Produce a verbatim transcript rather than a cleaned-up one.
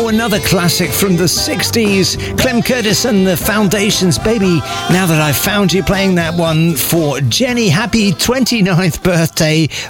another classic from the sixties. Clem Curtis and the Foundations, Baby, Now That I've Found You, playing that one for Jenny. Happy twenty-ninth birthday